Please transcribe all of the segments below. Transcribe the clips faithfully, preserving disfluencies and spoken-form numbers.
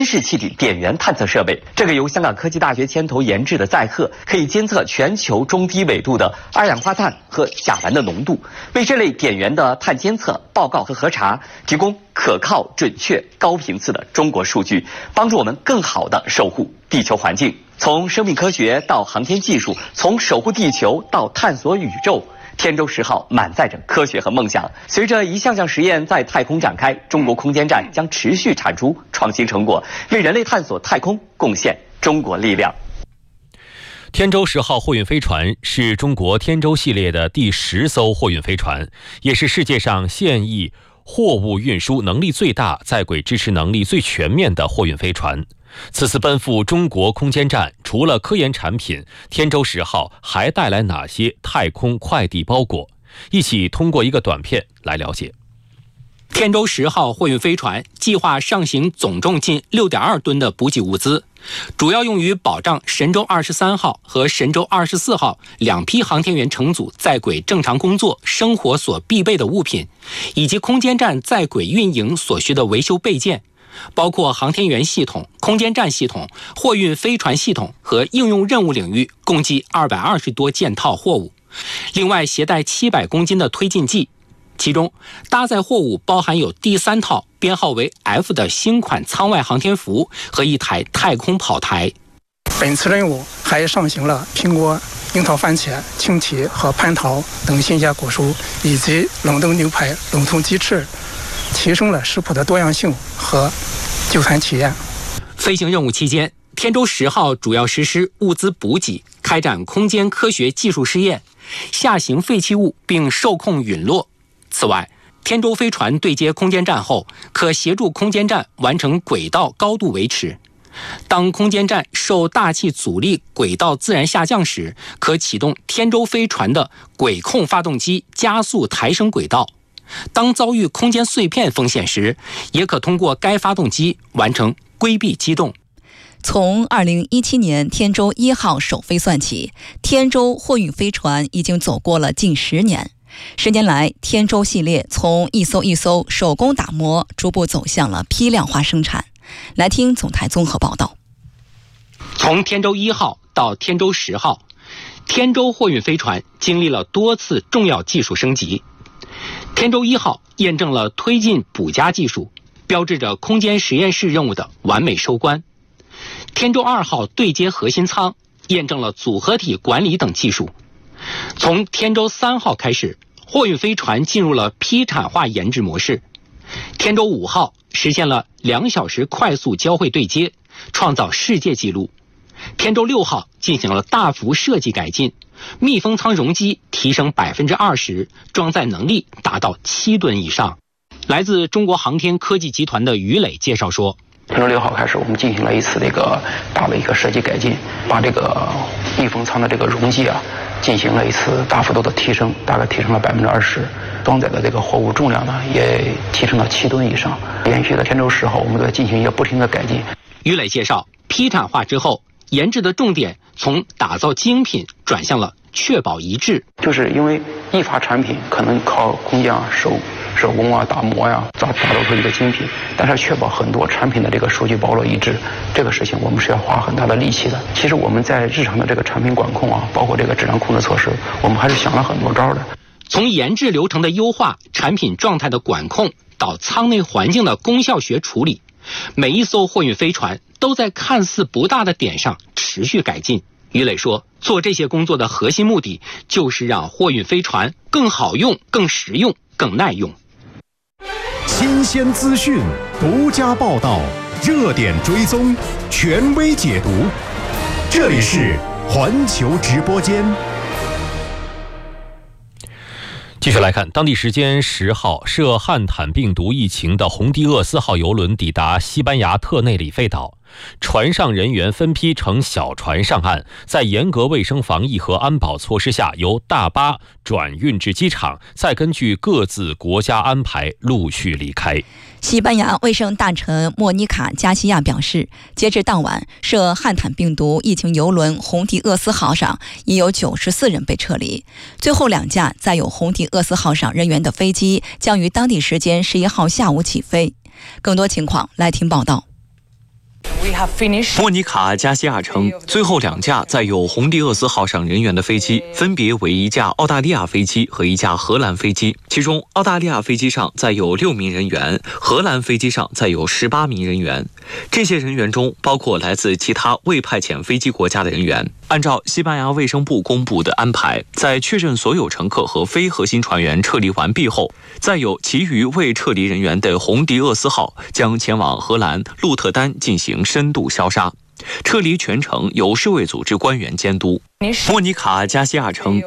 室气体点源探测设备。这个由香港科技大学牵头研制的载荷，可以监测全球中低纬度的二氧化碳和甲烷的浓度，为这类点源的碳监测、报告和核查提供可靠、准确、高频次的中国数据，帮助我们更好地守护地球环境。从生命科学到航天技术，从守护地球到探索宇宙，天舟十号满载着科学和梦想。随着一项项实验在太空展开，中国空间站将持续产出创新成果，为人类探索太空贡献中国力量。 天舟十号货运飞船是中国天舟系列的第十艘货运飞船，也是世界上现役货物运输能力最大、在轨支持能力最全面的货运飞船。此次奔赴中国空间站，除了科研产品，天舟十号还带来哪些太空快递包裹？一起通过一个短片来了解。 天舟十号货运飞船计划上行总重近 六点二吨的补给物资，主要用于保障神舟二十三号和神舟二十四号两批航天员乘组在轨正常工作、生活所必备的物品，以及空间站在轨运营所需的维修备件，包括航天员系统、空间站系统、货运飞船系统和应用任务领域，共计二百二十多件套货物。另外携带七百公斤的推进剂，其中搭载货物包含有第三套编号为 F 的新款舱外航天服和一台太空跑台。 本次任务还上行了苹果、樱桃、番茄、青提和蟠桃等新鲜果蔬，以及冷冻牛排、冷冻鸡翅，提升了食谱的多样性和就餐体验。 飞行任务期间，天舟十号主要实施物资补给，开展空间科学技术试验，下行废弃物并受控陨落。此外，天舟飞船对接空间站后，可协助空间站完成轨道高度维持。当空间站受大气阻力轨道自然下降时，可启动天舟飞船的轨控发动机加速抬升轨道。当遭遇空间碎片风险时，也可通过该发动机完成规避机动。 从二零一七年天舟一号首飞算起，天舟货运飞船已经走过了近十年。十年来，天舟系列从一艘一艘手工打磨，逐步走向了批量化生产。来听总台综合报道。 从天舟一号到天舟十号，天舟货运飞船经历了多次重要技术升级。天舟一号验证了推进补加技术，标志着空间实验室任务的完美收官。天舟二号对接核心舱，验证了组合体管理等技术。从天舟三号开始，货运飞船进入了批产化研制模式。天舟五号实现了两小时快速交会对接，创造世界纪录。天舟六号进行了大幅设计改进，密封舱容积提升 百分之二十， 装载能力达到七吨以上。来自中国航天科技集团的于磊介绍说， 天舟六号开始，我们进行了一次这个大的一个设计改进，把这个密封舱的这个容积啊，进行了一次大幅度的提升，大概提升了 百分之二十， 装载的这个货物重量呢，也提升到七吨以上。连续的天舟十号，我们在进行一个不停的改进。 于磊介绍，批产化之后，研制的重点从打造精品转向了确保一致， 就是因为一发产品可能靠工匠手手工啊、打磨呀、打打造出一个精品，但是确保很多产品的这个数据包罗一致，这个事情我们是要花很大的力气的。其实我们在日常的这个产品管控啊，包括这个质量控制措施，我们还是想了很多招的。 从研制流程的优化、产品状态的管控到舱内环境的功效学处理，每一艘货运飞船都在看似不大的点上持续改进。于磊说，做这些工作的核心目的就是让货运飞船更好用、更实用、更耐用。 新鲜资讯，独家报道，热点追踪，权威解读。这里是环球直播间。 继续来看，当地时间十号，涉汉坦病毒疫情的红迪厄斯号邮轮抵达西班牙特内里费岛，船上人员分批乘小船上岸，在严格卫生防疫和安保措施下，由大巴转运至机场，再根据各自国家安排陆续离开。 西班牙卫生大臣莫妮卡·加西亚表示，截至当晚，涉汉坦病毒疫情邮轮红迪厄斯号上已有九十四人被撤离，最后两架载有红迪厄斯号上人员的飞机将于当地时间十一号下午起飞。更多情况来听报道。 莫妮卡·加西亚称，最后两架载有红迪厄斯号上人员的飞机分别为一架澳大利亚飞机和一架荷兰飞机，其中澳大利亚飞机上载有六名人员，荷兰飞机上载有十八名人员。这些人员中包括来自其他未派遣飞机国家的人员。按照西班牙卫生部公布的安排，在确认所有乘客和非核心船员撤离完毕后，载有其余未撤离人员的红迪厄斯号将前往荷兰鹿特丹进行深度消杀。撤离全程由世卫组织官员监督。莫妮卡·加西亚称，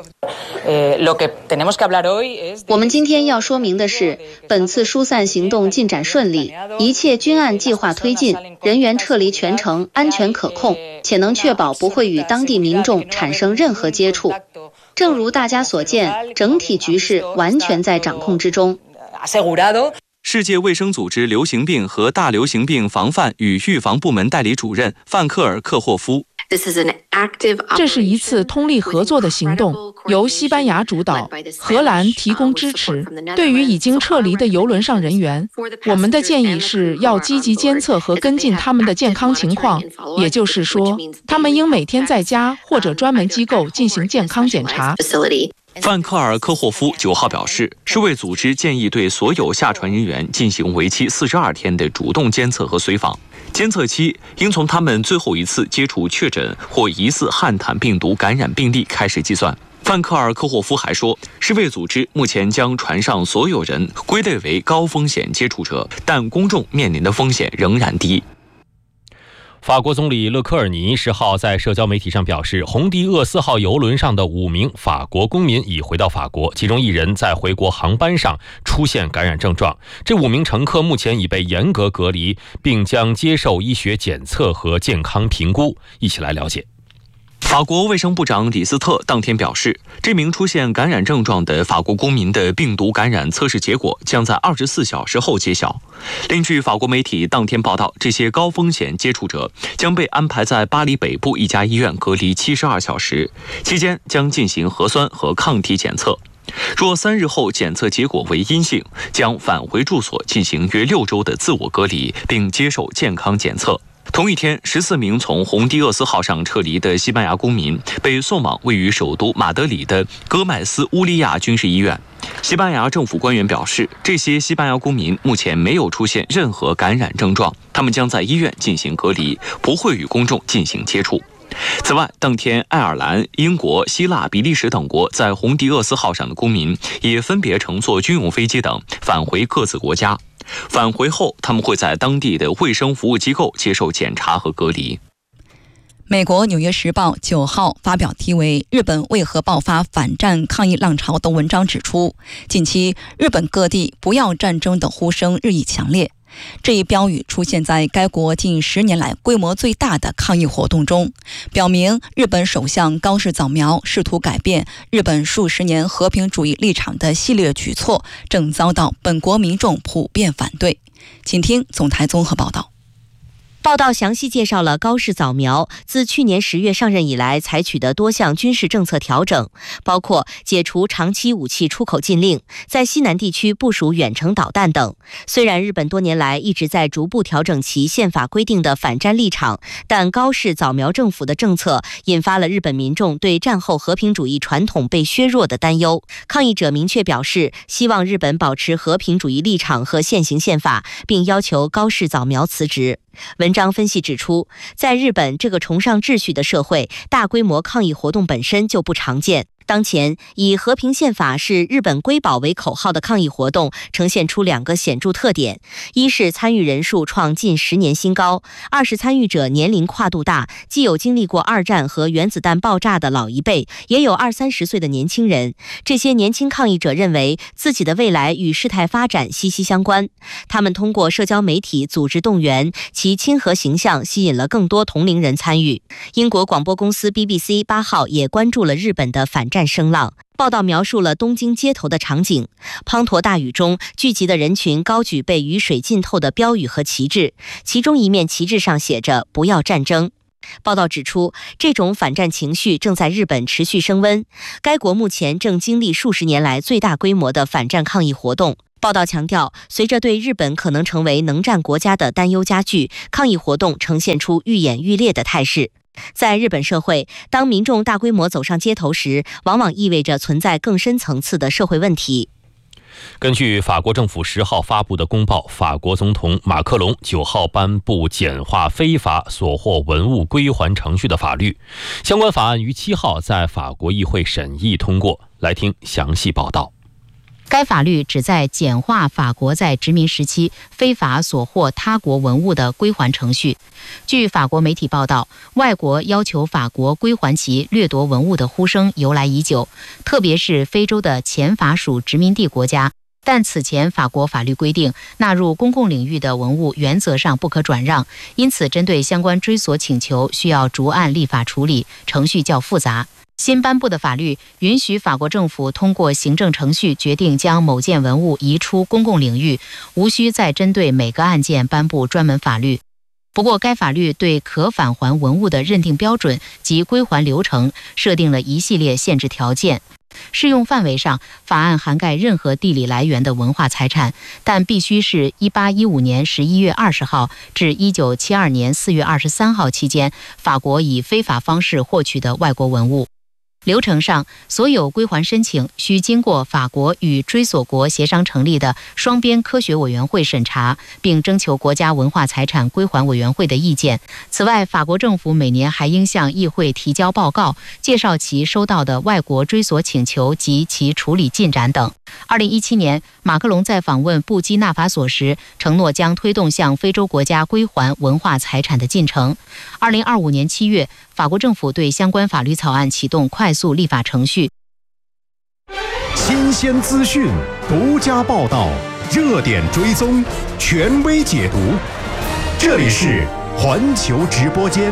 我们今天要说明的是，本次疏散行动进展顺利，一切均按计划推进，人员撤离全程安全可控，且能确保不会与当地民众产生任何接触。正如大家所见，整体局势完全在掌控之中。 世界卫生组织流行病和大流行病防范与预防部门代理主任范克尔克霍夫， 这是一次通力合作的行动，由西班牙主导，荷兰提供支持。对于已经撤离的邮轮上人员，我们的建议是要积极监测和跟进他们的健康情况，也就是说，他们应每天在家或者专门机构进行健康检查。 范克尔科霍夫九号表示，世卫组织建议对所有下船人员进行为期四十二天的主动监测和随访，监测期应从他们最后一次接触确诊或疑似汉坦病毒感染病例开始计算。范克尔科霍夫还说，世卫组织目前将船上所有人归类为高风险接触者，但公众面临的风险仍然低。 法国总理勒科尔尼十号在社交媒体上表示，红迪厄斯号邮轮上的五名法国公民已回到法国，其中一人在回国航班上出现感染症状。这五名乘客目前已被严格隔离，并将接受医学检测和健康评估。一起来了解。 法国卫生部长李斯特当天表示，这名出现感染症状的法国公民的病毒感染测试结果将在二十四小时后揭晓。另据法国媒体当天报道，这些高风险接触者将被安排在巴黎北部一家医院隔离七十二小时，期间将进行核酸和抗体检测。若三日后检测结果为阴性，将返回住所进行约六周的自我隔离，并接受健康检测。同一天，十四名从红迪厄斯号上撤离的西班牙公民被送往位于首都马德里的戈麦斯乌利亚军事医院。西班牙政府官员表示，这些西班牙公民目前没有出现任何感染症状，他们将在医院进行隔离，不会与公众进行接触。此外，当天爱尔兰、英国、希腊、比利时等国在红迪厄斯号上的公民也分别乘坐军用飞机等返回各自国家。返回后，他们会在当地的卫生服务机构接受检查和隔离。 美国《纽约时报》九号发表题为《日本为何爆发反战抗议浪潮》的文章，指出，近期日本各地不要战争的呼声日益强烈。这一标语出现在该国近十年来规模最大的抗议活动中，表明日本首相高市早苗试图改变日本数十年和平主义立场的系列举措正遭到本国民众普遍反对。请听总台综合报道。 报道详细介绍了高市早苗自去年十月上任以来采取的多项军事政策调整，包括解除长期武器出口禁令，在西南地区部署远程导弹等。虽然日本多年来一直在逐步调整其宪法规定的反战立场，但高市早苗政府的政策引发了日本民众对战后和平主义传统被削弱的担忧。抗议者明确表示，希望日本保持和平主义立场和现行宪法，并要求高市早苗辞职。文章分析指出，在日本这个崇尚秩序的社会，大规模抗议活动本身就不常见。当前以和平宪法是日本瑰宝为口号的抗议活动呈现出两个显著特点：一是参与人数创近十年新高；二是参与者年龄跨度大，既有经历过二战和原子弹爆炸的老一辈，也有二三十岁的年轻人。这些年轻抗议者认为自己的未来与事态发展息息相关，他们通过社交媒体组织动员，其亲和形象吸引了更多同龄人参与。英国广播公司 B B C 八号也关注了日本的反战声浪。报道描述了东京街头的场景，滂沱大雨中聚集的人群高举被雨水浸透的标语和旗帜，其中一面旗帜上写着"不要战争"。报道指出，这种反战情绪正在日本持续升温，该国目前正经历数十年来最大规模的反战抗议活动。 报道强调，随着对日本可能成为能战国家的担忧加剧，抗议活动呈现出愈演愈烈的态势。在日本社会，当民众大规模走上街头时，往往意味着存在更深层次的社会问题。 根据法国政府十号发布的公报，法国总统马克龙九号颁布简化非法所获文物归还程序的法律，相关法案于七号在法国议会审议通过。来听详细报道。 该法律旨在简化法国在殖民时期非法所获他国文物的归还程序。据法国媒体报道，外国要求法国归还其掠夺文物的呼声由来已久，特别是非洲的前法属殖民地国家。但此前法国法律规定，纳入公共领域的文物原则上不可转让，因此针对相关追索请求需要逐案立法处理，程序较复杂。新颁布的法律允许法国政府通过行政程序决定将某件文物移出公共领域，无需再针对每个案件颁布专门法律。不过，该法律对可返还文物的认定标准及归还流程设定了一系列限制条件。适用范围上，法案涵盖任何地理来源的文化财产，但必须是一八一五年十一月二十号至一九七二年四月二十三号期间，法国以非法方式获取的外国文物。流程上，所有归还申请需经过法国与追索国协商成立的双边科学委员会审查，并征求国家文化财产归还委员会的意见。此外，法国政府每年还应向议会提交报告，介绍其收到的外国追索请求及其处理进展等。二零一七年，马克龙在访问布基纳法索时，承诺将推动向非洲国家归还文化财产的进程。二零二五年七月，法国政府对相关法律草案启动快速立法程序。 新鲜资讯，独家报道，热点追踪，权威解读。这里是环球直播间。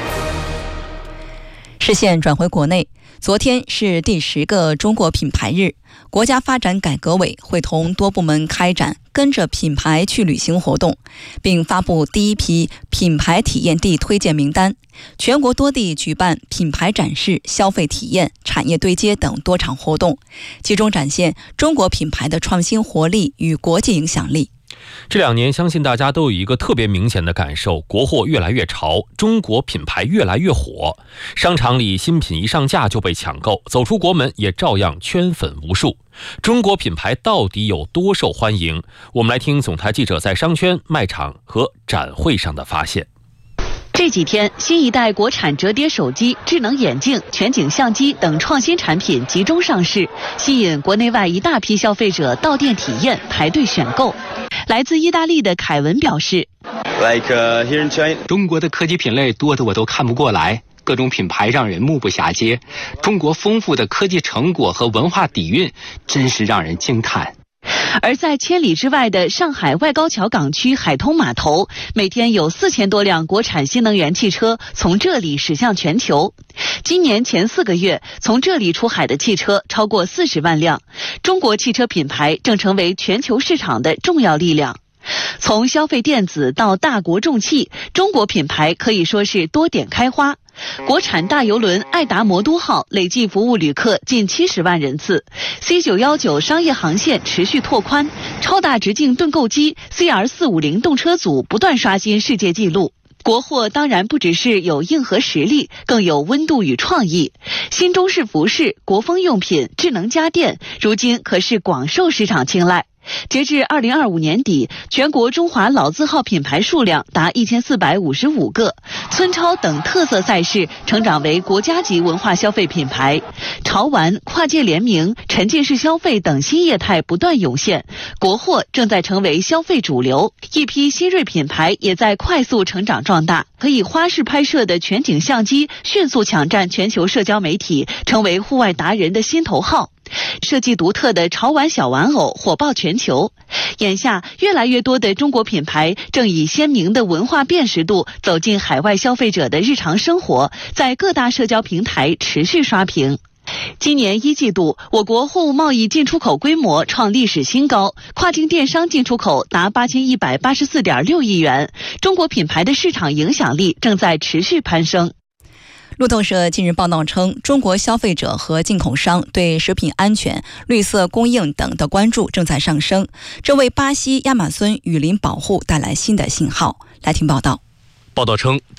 视线转回国内，昨天是第十个中国品牌日，国家发展改革委会同多部门开展跟着品牌去旅行活动，并发布第一批品牌体验地推荐名单。全国多地举办品牌展示、消费体验、产业对接等多场活动，集中展现中国品牌的创新活力与国际影响力。 这两年，相信大家都有一个特别明显的感受：国货越来越潮，中国品牌越来越火。商场里新品一上架就被抢购，走出国门也照样圈粉无数。中国品牌到底有多受欢迎？我们来听总台记者在商圈、卖场和展会上的发现。 这几天，新一代国产折叠手机、智能眼镜、全景相机等创新产品集中上市，吸引国内外一大批消费者到店体验、排队选购。来自意大利的凯文表示 ，Like、uh, here in China， 中国的科技品类多的我都看不过来，各种品牌让人目不暇接。中国丰富的科技成果和文化底蕴，真是让人惊叹。 而在千里之外的上海外高桥港区海通码头，每天有四千多辆国产新能源汽车从这里驶向全球。今年前四个月，从这里出海的汽车超过四十万辆。中国汽车品牌正成为全球市场的重要力量。从消费电子到大国重器，中国品牌可以说是多点开花。国产大邮轮爱达魔都号累计服务旅客近七十万人次 ，C 九一九商业航线持续拓宽，超大直径盾构机 C R 四五零动车组不断刷新世界纪录。国货当然不只是有硬核实力，更有温度与创意。新中式服饰、国风用品、智能家电，如今可是广受市场青睐。截至二零二五年底，全国中华老字号品牌数量达一千四百五十五个，村超等特色赛事成长为国家级文化消费品牌。潮玩、跨界联名、沉浸式消费等新业态不断涌现，国货正在成为消费主流。一批新锐品牌也在快速成长壮大，可以花式拍摄的全景相机迅速抢占全球社交媒体，成为户外达人的心头号。设计独特的潮玩小玩偶火爆全球。眼下，越来越多的中国品牌正以鲜明的文化辨识度走进海外消费者的日常生活，在各大社交平台持续刷屏。今年一季度，我国货物贸易进出口规模创历史新高，跨境电商进出口达八千一百八十四点六亿元，中国品牌的市场影响力正在持续攀升。 路透社近日报道称，中国消费者和进口商对食品安全、绿色供应等的关注正在上升，这为巴西亚马孙雨林保护带来新的信号。来听报道。 报道称，